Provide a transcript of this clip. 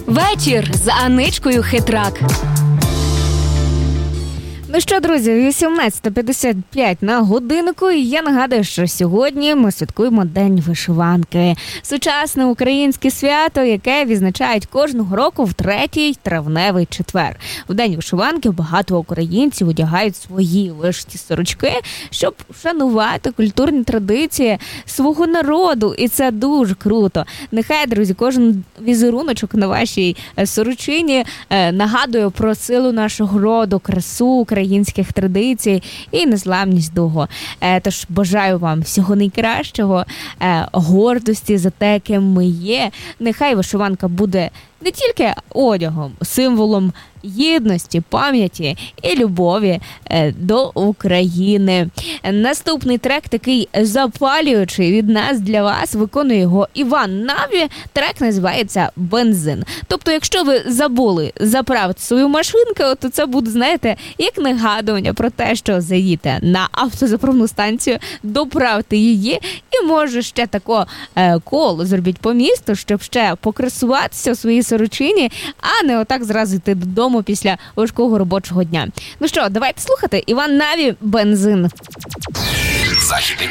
Вечір з Аничкою Хитрак. Ну що, друзі, 18:55 на годиннику, і я нагадую, що сьогодні ми святкуємо День вишиванки. Сучасне українське свято, яке відзначають кожного року в 3-й травневий четвер. В День вишиванки багато українців одягають свої вишиті сорочки, щоб вшанувати культурні традиції свого народу, і це дуже круто. Нехай, друзі, кожен візеруночок на вашій сорочині нагадує про силу нашого роду, красу українських традицій і незламність духу. Тож бажаю вам всього найкращого, гордості за те, ким ми є. Нехай вишиванка буде не тільки одягом, символом єдності, пам'яті і любові до України. Наступний трек такий запалюючий від нас для вас. Виконує його Іван Наві. Трек називається «Бензин». Тобто, якщо ви забули заправити свою машинку, то це буде, знаєте, як нагадування про те, що заїдете на автозаправну станцію, доправте її і може ще тако коло зробіть по місту, щоб ще покрасуватися у своїй сорочині, а не отак зразу йти додому після важкого робочого дня. Ну що, давайте слухати. Іван Наві, «Бензин». Західний